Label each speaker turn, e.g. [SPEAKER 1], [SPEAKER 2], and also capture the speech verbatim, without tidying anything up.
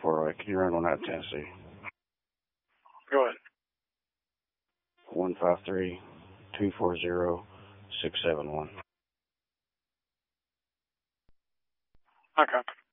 [SPEAKER 1] four oh eight. Can you run one out of Tennessee?
[SPEAKER 2] Go ahead.
[SPEAKER 1] one five three, two four zero, six seven one.
[SPEAKER 2] Okay.